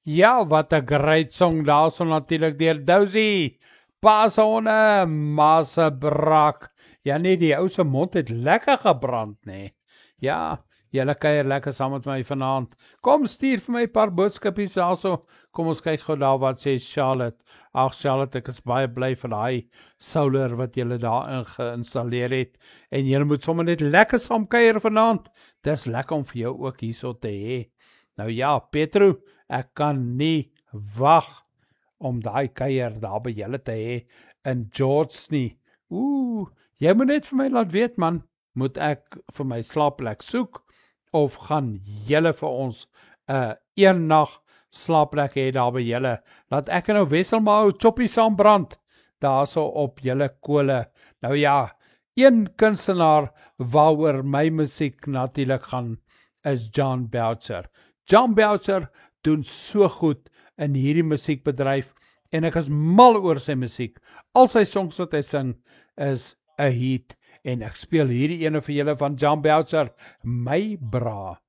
Ja, wat 'n great song daarso natuurlik deur Dozy. Pasone, Mase Brak. Ja nee, die ou se mond het lekker gebrand, nê. Ja, julle kuier lekker saam met my vanaand. Kom stuur vir my 'n paar boodskapies daarso. Kom ons kyk gou daar wat sê Charlotte. Ag Charlotte, ek is baie bly vir daai solar wat julle daarin geïnstalleer het. En julle moet sommer net lekker saam kuier vanaand. Dis lekker om vir jou ook hierso te hê. Nou ja, Petro, ek kan nie wag om daai kuier daar by julle te hê in George nie. Jy moet net vir my laat weet man, moet ek vir my slaapplek soek of gaan julle vir ons 'n een nag slaapplek hê daar by julle, laat ek en nou Wessel maar ou choppie saam brand daarso op julle kole. Nou ja, een kunstenaar waaroor my musiek natuurlik gaan is John Boucher. John Boucher doen so goed in hierdie musiekbedryf en ek is mal oor sy musiek. Al sy songs wat hy sing is 'n hit en ek speel hierdie ene vir julle van John Boucher, My Bra.